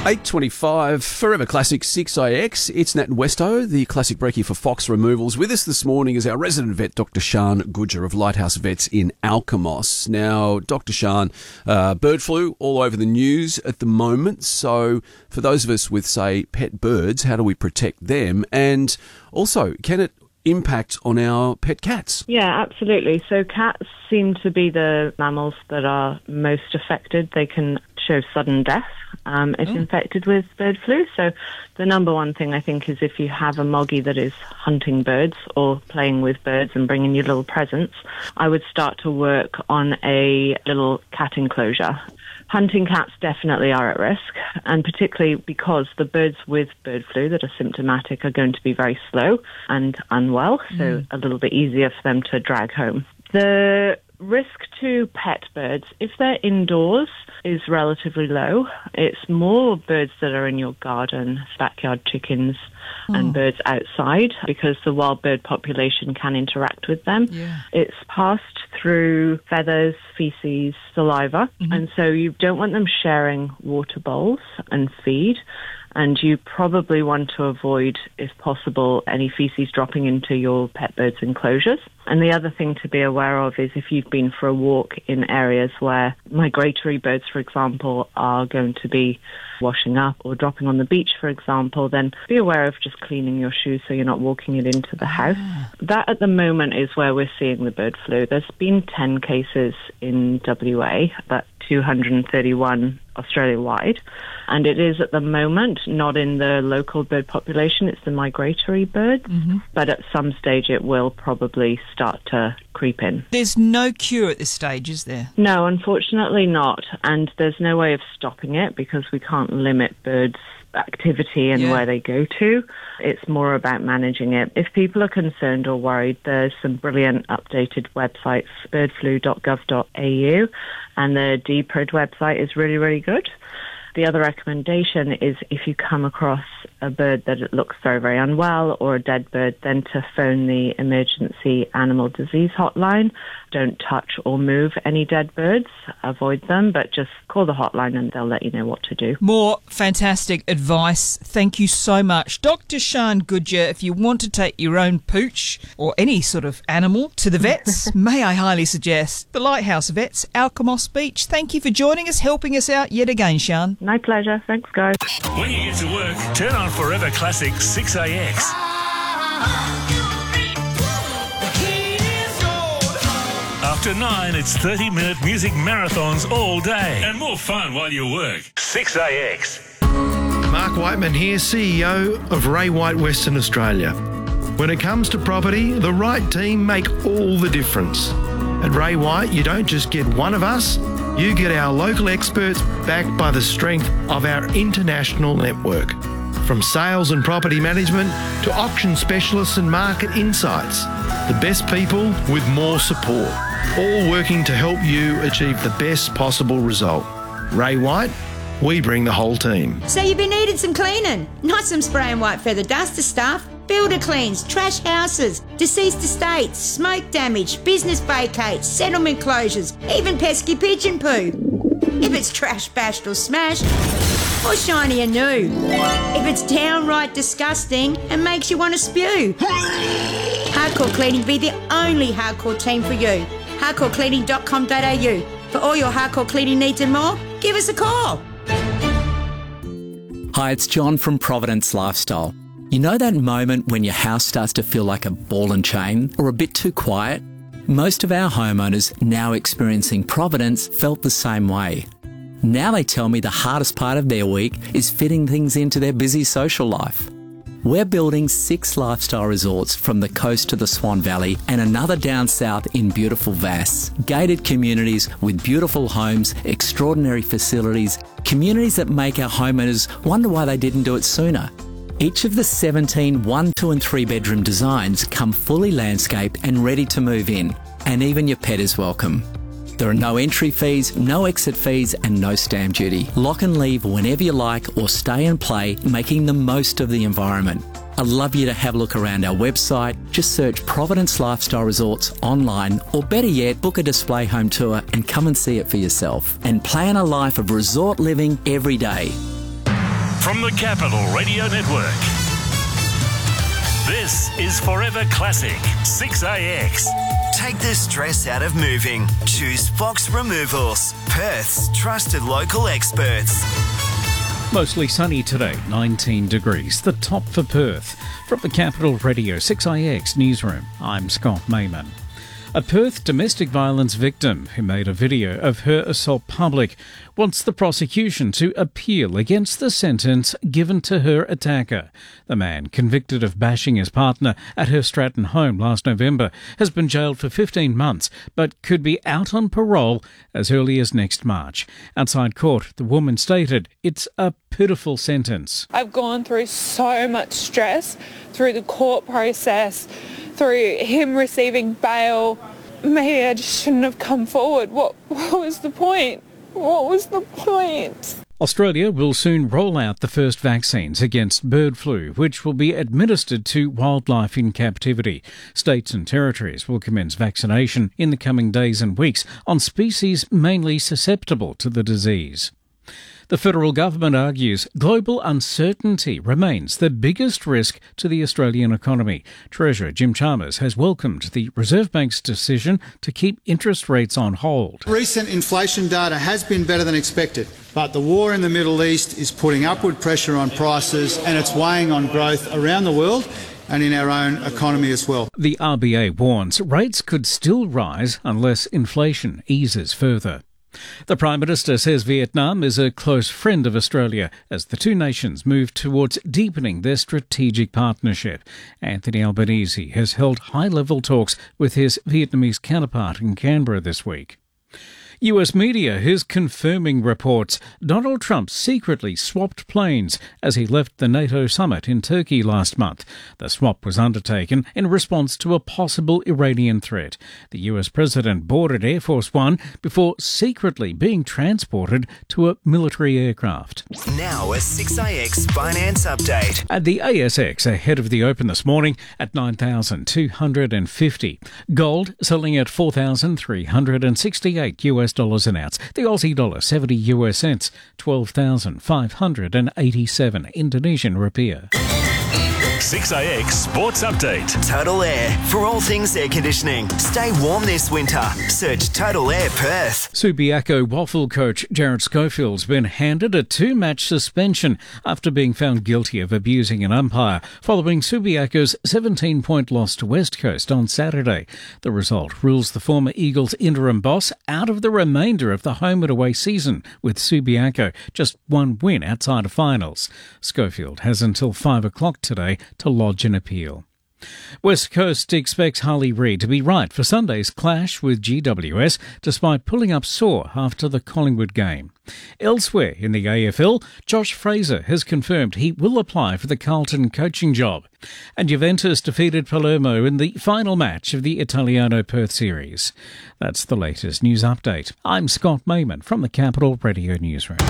8:25, Forever Classic 6IX. It's Nat and Westo, the classic brekkie for Fox Removals. With us this morning is our resident vet, Dr. Sian Gudger of Lighthouse Vets in Alkimos. Now, Dr. Sian, bird flu all over the news at the moment. So for those of us with, say, pet birds, how do we protect them? And also, can it impact on our pet cats? Yeah, absolutely. So cats seem to be the mammals that are most affected. They can show sudden death if infected with bird flu. So the number one thing I think is if you have a moggy that is hunting birds or playing with birds and bringing you little presents, I would start to work on a little cat enclosure. Hunting cats definitely are at risk, and particularly because the birds with bird flu that are symptomatic are going to be very slow and unwell, so a little bit easier for them to drag home. The risk to pet birds, if they're indoors, is relatively low. It's more birds that are in your garden, backyard chickens and birds outside, because the wild bird population can interact with them. Yeah. It's passed through feathers, feces, saliva, and so you don't want them sharing water bowls and feed. And you probably want to avoid, if possible, any feces dropping into your pet bird's enclosures. And the other thing to be aware of is if you've been for a walk in areas where migratory birds, for example, are going to be washing up or dropping on the beach, for example, then be aware of just cleaning your shoes so you're not walking it into the house. That at the moment is where we're seeing the bird flu. There's been 10 cases in WA, but 231 Australia-wide. And it is at the moment not in the local bird population, it's the migratory birds. But at some stage it will probably start to creep in. There's no cure at this stage, is there? No, unfortunately not. And there's no way of stopping it because we can't limit birds' activity and where they go to. It's more about managing it. If people are concerned or worried, there's some brilliant updated websites, birdflu.gov.au, and the DPRID website is really, really good. The other recommendation is if you come across a bird that looks very, very unwell or a dead bird, then to phone the emergency animal disease hotline. Don't touch or move any dead birds. Avoid them, but just call the hotline and they'll let you know what to do. More fantastic advice. Thank you so much. Dr. Sian Gudger, if you want to take your own pooch or any sort of animal to the vets, may I highly suggest the Lighthouse Vets, Alkimos Beach. Thank you for joining us, helping us out yet again, Sian. My pleasure. Thanks, guys. When you get to work, turn on Forever Classic 6AX. After 9, it's 30-minute music marathons all day. And more fun while you work. 6AX. Mark Whiteman here, CEO of Ray White Western Australia. When it comes to property, the right team make all the difference. At Ray White, you don't just get one of us, you get our local experts backed by the strength of our international network. From sales and property management to auction specialists and market insights, the best people with more support, all working to help you achieve the best possible result. Ray White, we bring the whole team. So you've been needing some cleaning, not some spray and white feather duster stuff. Builder cleans, trash houses, deceased estates, smoke damage, business vacates, settlement closures, even pesky pigeon poo. If it's trash, bashed or smashed, or shiny and new. If it's downright disgusting and makes you want to spew. Hardcore Cleaning be the only hardcore team for you. hardcorecleaning.com.au. For all your hardcore cleaning needs and more, give us a call. Hi, it's John from Providence Lifestyle. You know that moment when your house starts to feel like a ball and chain or a bit too quiet? Most of our homeowners now experiencing Providence felt the same way. Now they tell me the hardest part of their week is fitting things into their busy social life. We're building 6 lifestyle resorts from the coast to the Swan Valley and another down south in beautiful Vass. Gated communities with beautiful homes, extraordinary facilities, communities that make our homeowners wonder why they didn't do it sooner. Each of the 17 1, 2 and 3 bedroom designs come fully landscaped and ready to move in, and even your pet is welcome. There are no entry fees, no exit fees and no stamp duty. Lock and leave whenever you like or stay and play, making the most of the environment. I'd love you to have a look around our website. Just search Providence Lifestyle Resorts online, or better yet, book a display home tour and come and see it for yourself. And plan a life of resort living every day. from the Capital Radio Network. This is Forever Classic 6AX. Take the stress out of moving. Choose Fox Removals, Perth's trusted local experts. Mostly sunny today, 19 degrees, the top for Perth. From the Capital Radio 6AX newsroom, I'm Scott Mayman. A Perth domestic violence victim who made a video of her assault public wants the prosecution to appeal against the sentence given to her attacker. The man, convicted of bashing his partner at her Stratton home last November, has been jailed for 15 months but could be out on parole as early as next March. Outside court, the woman stated it's a pitiful sentence. I've gone through so much stress through the court process, through him receiving bail. Maybe I just shouldn't have come forward. What was the point? What was the point? Australia will soon roll out the first vaccines against bird flu, which will be administered to wildlife in captivity. States and territories will commence vaccination in the coming days and weeks on species mainly susceptible to the disease. The federal government argues global uncertainty remains the biggest risk to the Australian economy. Treasurer Jim Chalmers has welcomed the Reserve Bank's decision to keep interest rates on hold. Recent inflation data has been better than expected, but the war in the Middle East is putting upward pressure on prices and it's weighing on growth around the world and in our own economy as well. The RBA warns rates could still rise unless inflation eases further. The Prime Minister says Vietnam is a close friend of Australia as the two nations move towards deepening their strategic partnership. Anthony Albanese has held high-level talks with his Vietnamese counterpart in Canberra this week. US media is confirming reports Donald Trump secretly swapped planes as he left the NATO summit in Turkey last month. The swap was undertaken in response to a possible Iranian threat. The US president boarded Air Force One before secretly being transported to a military aircraft. Now a 6AX finance update. At the ASX ahead of the open this morning at 9,250. Gold selling at 4,368 US dollars an ounce. The Aussie dollar 70 US cents, 12,587 Indonesian rupiah. 6AX Sports Update. Total Air. For all things air conditioning. Stay warm this winter. Search Total Air Perth. Subiaco Waffle coach Jared Schofield's been handed a 2-match suspension after being found guilty of abusing an umpire following Subiaco's 17-point loss to West Coast on Saturday. The result rules the former Eagles interim boss out of the remainder of the home and away season, with Subiaco just one win outside of finals. Schofield has until 5 o'clock today to lodge an appeal. West Coast expects Harley Reid to be right for Sunday's clash with GWS, despite pulling up sore after the Collingwood game. Elsewhere in the AFL, Josh Fraser has confirmed he will apply for the Carlton coaching job. And Juventus defeated Palermo in the final match of the Italiano Perth series. That's the latest news update. I'm Scott Mayman from the Capital Radio Newsroom.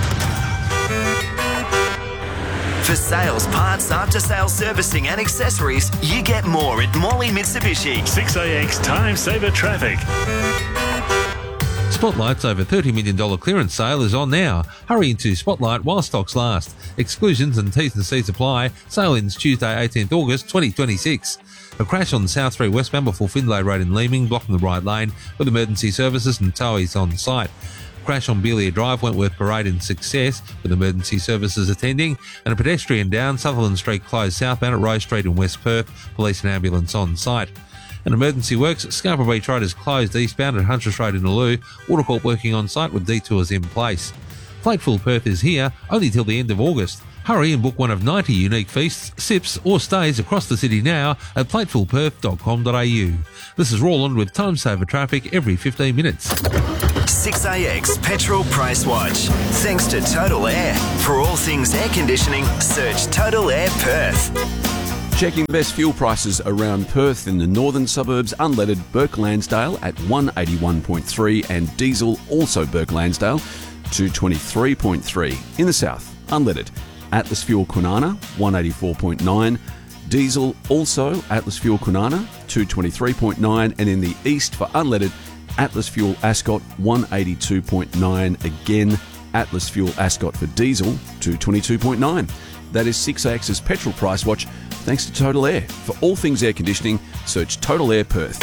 For sales, parts, after-sales servicing and accessories, you get more at Morley Mitsubishi. 6AX Time Saver Traffic. Spotlight's over $30 million clearance sale is on now. Hurry into Spotlight while stocks last. Exclusions and T's and C's apply. Sale ends Tuesday, 18th August 2026. A crash on South 3 westbound before Findlay Road in Leeming, blocking the right lane with emergency services and towies on site. Crash on Beelier Drive, Wentworth Parade in Success with emergency services attending, and a pedestrian down Sutherland Street closed southbound at Rose Street in West Perth, police and ambulance on site. An emergency works, Scarborough Beach Road is closed eastbound at Huntress Road in Aloo, Watercourt working on site with detours in place. Plateful Perth is here only till the end of August. Hurry and book one of 90 unique feasts, sips or stays across the city now at platefulperth.com.au. This is Roland with Time Saver Traffic every 15 minutes. 6AX Petrol Price Watch. Thanks to Total Air. For all things air conditioning, search Total Air Perth. Checking best fuel prices around Perth in the northern suburbs. Unleaded Burke Lansdale at 181.3 and diesel also Burke Lansdale 223.3. In the south, unleaded Atlas Fuel Kwinana 184.9. Diesel also Atlas Fuel Kwinana 223.9. And in the east for unleaded Atlas Fuel Ascot 182.9, again Atlas Fuel Ascot for diesel to 22.9. That is 6AX's petrol price watch, thanks to Total Air. For all things air conditioning, search Total Air Perth.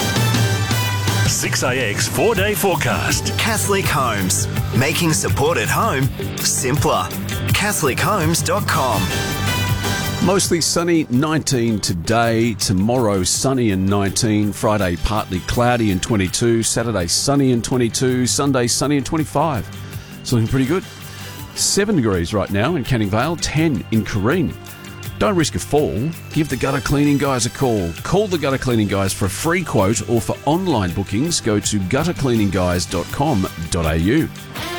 6AX 4-day forecast. Catholic Homes, making support at home simpler. CatholicHomes.com. Mostly sunny, 19 today. Tomorrow, sunny and 19. Friday, partly cloudy and 22. Saturday, sunny and 22. Sunday, sunny and 25. It's looking pretty good. 7 degrees right now in Canning Vale, 10 in Careen. Don't risk a fall. Give the gutter cleaning guys a call. Call the gutter cleaning guys for a free quote, or for online bookings, go to guttercleaningguys.com.au.